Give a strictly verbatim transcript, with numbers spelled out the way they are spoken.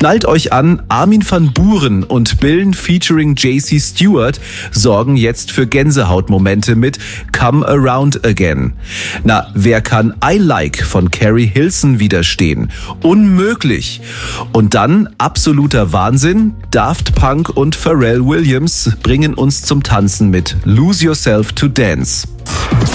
Schnallt euch an, Armin van Buuren und Billen featuring J C Stewart sorgen jetzt für Gänsehautmomente mit Come Around Again. Na, wer kann I Like von Carrie Hilson widerstehen? Unmöglich. Und dann absoluter Wahnsinn. Daft Punk und Pharrell Williams bringen uns zum Tanzen mit Lose Yourself to Dance.